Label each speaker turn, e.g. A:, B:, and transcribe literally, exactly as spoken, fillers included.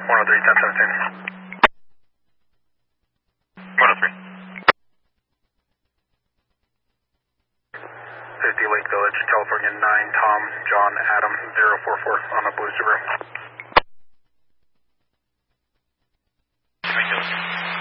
A: one oh three, ten seventeen. one oh three. fifty Lake Village, California nine, Tom, John, Adam, zero four four on a blue Subaru.